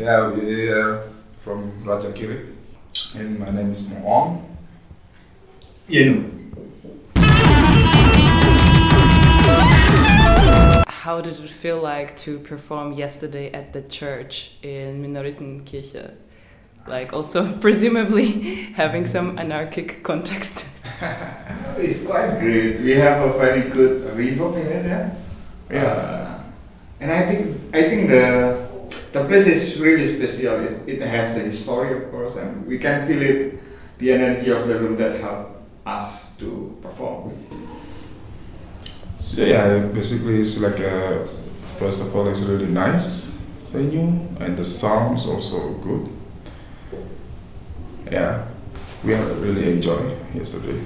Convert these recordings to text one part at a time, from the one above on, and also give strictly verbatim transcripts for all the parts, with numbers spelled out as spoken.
Yeah, we are from Rajakiri, and my name is Moong. Yenu. How did it feel like to perform yesterday at the church in Minoritenkirche? Like also presumably having some anarchic context. It's quite great. We have a very good reverb in it, yeah. Yeah. Uh, and I think I think the the place is really special. It, it has a history, of course, and we can feel it, the energy of the room that helped us to perform. So yeah, basically it's like a, first of all, it's a really nice venue, and the sound's also good. Yeah, we have really enjoyed yesterday.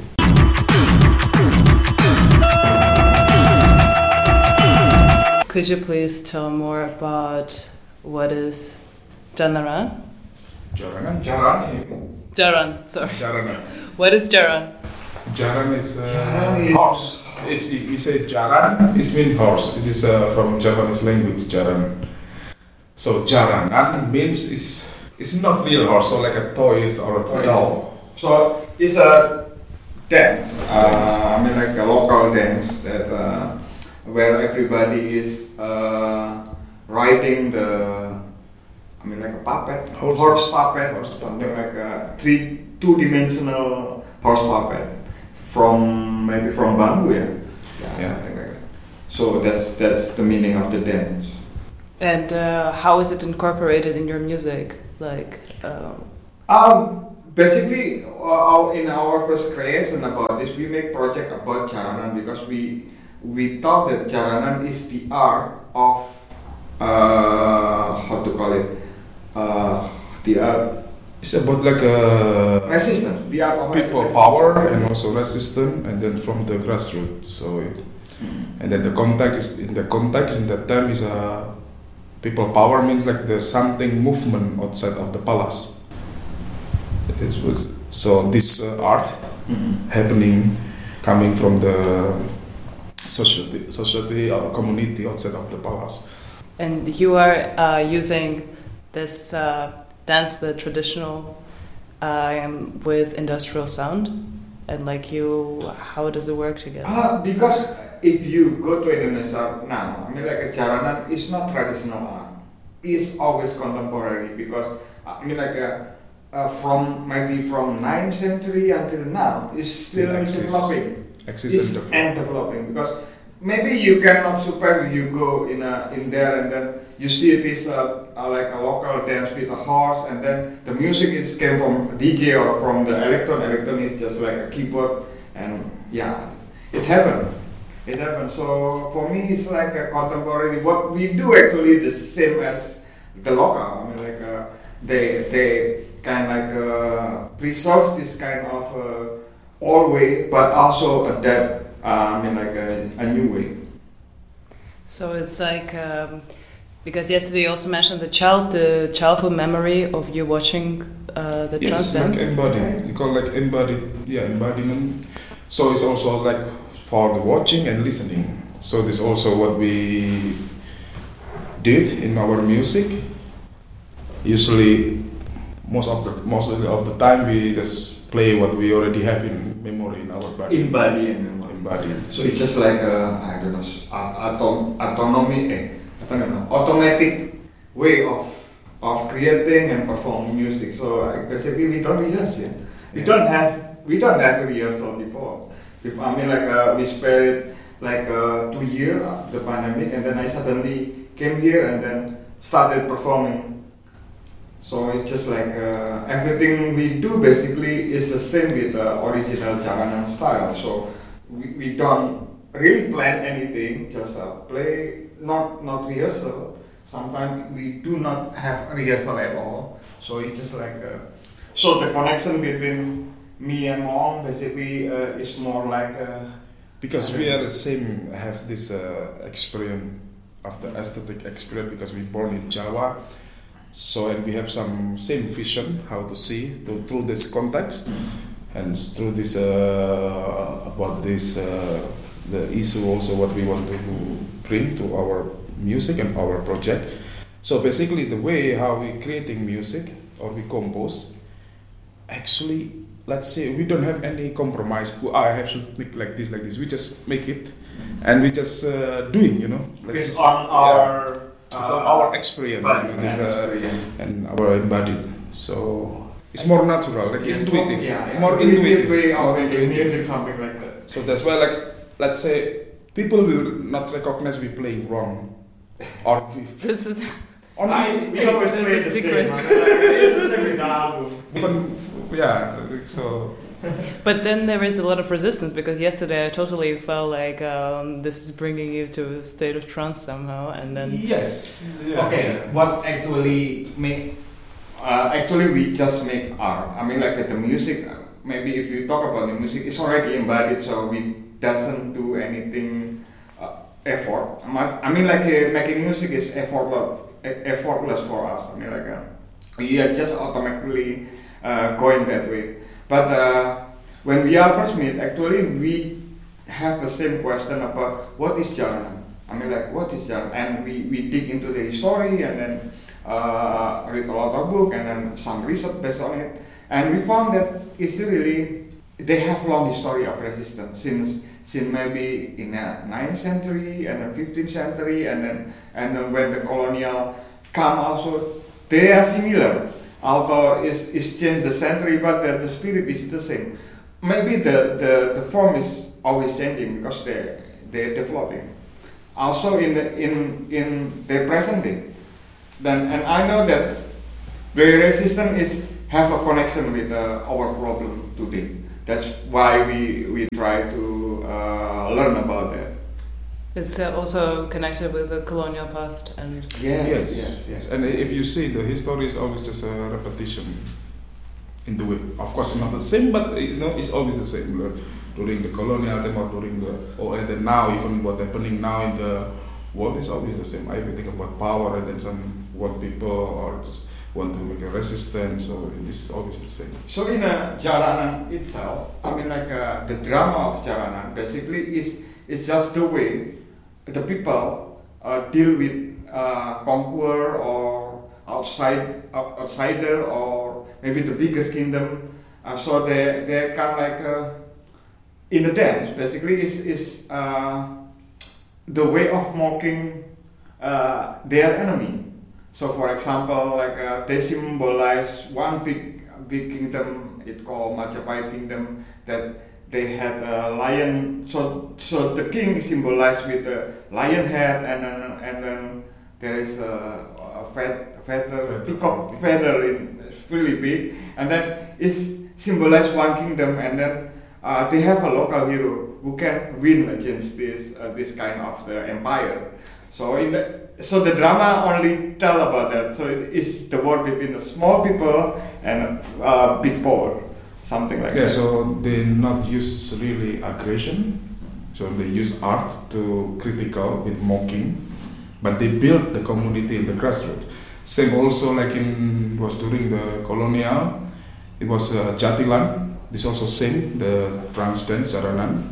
Could you please tell more about what is Jaranan? Jaranan? Jaran. Jaran, sorry. Jaranan. What is Jaran? Jaran is a Jaran is- horse. If you, we say Jaran, it means horse. It is uh, from Javanese language, Jaran. So Jaranan means it's, it's not real horse, so like a toys or a Toys. doll. So it's a dance. Uh, I mean, like a local dance that uh, where everybody is uh, riding the. I mean, like a puppet, Horses. horse puppet, Horse something puppet. like a three two-dimensional horse puppet from maybe from bamboo, yeah. Yeah, Yeah. something like that. So that's that's the meaning of the dance. And uh, how is it incorporated in your music? Like, um, Um, basically, uh, in our first creation about this, we make project about Jaranan because we we thought that Jaranan is the art of uh, how to call it, uh, the art It's about like a resistance, the art of people resistance. power and also resistance, and then from the grassroots. So, Mm. and then the contact is in the context in that time is a people power means like the something movement outside of the palace. It was so this uh, art Mhm. happening coming from the society, society or community outside of the palace. and you are uh, using this uh, dance, the traditional, um, with industrial sound, and like you, how does it work together? Uh, because if you go to Indonesia now, I mean, like a Jaranan is not traditional art. It's always contemporary because I mean, like a, uh, from maybe from ninth century until now, it's still Still exists. developing. Exists It's and develop. and developing because maybe you cannot surprise you go in a, in there and then you see this uh, uh, like a local dance with a horse and then the music is came from D J or from the electron. Electron is just like a keyboard and yeah, it happened. It happened. So for me, it's like a contemporary. What we do actually the same as the local. I mean, like uh, they they kind of like uh, preserve this kind of uh, old way, but also adapt. Uh, I mean, like a, a new way. So it's like um, because yesterday you also mentioned the child, the childhood memory of you watching uh, the Yes, trance like dance. embodied. You call like embodied, yeah, embodiment. So it's also like for the watching and listening. So this also what we did in our music. Usually, most of the most of the time we just play what we already have in memory in our body. Embody and Embodied. So it's just like a, I don't know, atom, autonomy, eh, I don't know, automatic way of of creating and performing music. So like, basically we don't rehearse, yeah. We Yeah. don't have we don't have a rehearsal before. If, I mean, like uh, we spent it like uh, two years after the pandemic, and then I suddenly came here and then started performing. So it's just like uh, everything we do basically is the same with the original Jaranan style. So we, we don't really plan anything, just uh, play, not not rehearsal. Sometimes we do not have rehearsal at all. So it's just like uh, so the connection between me and mom basically uh, is more like uh, Because we are the same, have this uh, experience of the aesthetic experience because we born in Java. So and we have some same vision how to see to, through this context and through this uh, about this uh, the issue also what we want to bring to our music and our project. So basically, the way how we creating music or we compose, actually, let's say we don't have any compromise. Oh, I have to make like this, like this. We just make it, and we just uh, doing, you know. Like Based just, on our yeah. So uh, our experience, you know, body this, and uh, experience. and our embodied. So it's more natural, like Yes, intuitive, yeah, yeah. more Intuitive intuitive. way of more making intuitive. music, something like that. So that's why, like, let's say people will not recognize we playing wrong, or we This is only I, we always That's play a the secret. same. Like, it's the same with the album. even yeah. So But then there is a lot of resistance because yesterday I totally felt like um, this is bringing you to a state of trance somehow, and then yes, yeah. Okay, what actually make? Uh, actually, we just make art. I mean, like uh, the music. uh, Maybe if you talk about the music, it's already embodied, so we doesn't do anything uh, effort. I might- I mean, like uh, making music is effortless, e- effortless for us. I mean, like uh, we are just automatically uh, going that way. But uh, when we are first meet, actually we have the same question about what is jaranan. I mean, like what is jaranan, and we, we dig into the history and then uh, read a lot of book and then some research based on it, and we found that it's really they have long history of resistance since since maybe in the ninth century and the fifteenth century, and then and then when the colonial come also they are similar. Although it's, it's changed the century, but the, the spirit is the same. Maybe the, the, the form is always changing because they they're developing. Also in the in in the present day, then and I know that the resistance is have a connection with uh, our problem today. That's why we we try to uh, learn about that. it's uh, also connected with the colonial past and Yes, yes, yes, yes. And if you see, the history is always just a repetition in the way. Of course, it's not the same, but you know, it's always the same. Like, during the colonial time or during the, or and then now, even what's happening now in the world is always the same. I think about power, and then some want people or just want to make a resistance. So it is always the same. So in a jaranan itself, I mean like uh, the drama of jaranan basically is is just the way the people uh, deal with uh, conqueror or outside out- outsider or maybe the biggest kingdom. Uh, so they they kind of like uh, in the dance basically is is uh, the way of mocking uh, their enemy. So for example, like uh, they symbolize one big big kingdom. It called Majapahit kingdom that they had a lion. So so the king is symbolized with a lion head, and then and then there is a, a feather, feather Feather. peacock feather in it's really big, and then it's symbolized one kingdom, and then uh, they have a local hero who can win against this uh, this kind of the empire. So in the so the drama only tell about that. So it is the war between the small people and uh, big power, something like Yeah, that. so they not use really aggression, so they use art to critical with mocking, but they build the community in the grassroots. Same also like in was during the colonial, it was uh, Jatilan. This also same the trance dance jaranan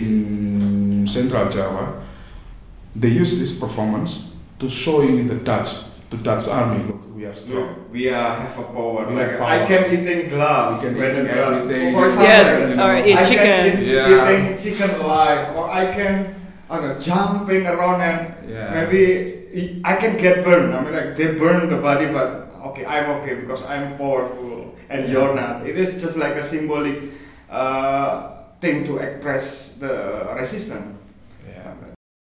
in Central Java. They use this performance to showing in the Dutch, to Dutch army. Look, we are strong. Look, we are have a power. We Like have I power. can eating glass. We can when eat the glass- everything. For example, yes, you or know, eat I chicken. can eat, Yeah. eating chicken alive, or I can I don't know, jumping around and Yeah. maybe I can get burned. I mean, like they burn the body, but okay, I'm okay because I'm powerful and you're not. It is just like a symbolic uh, thing to express the resistance.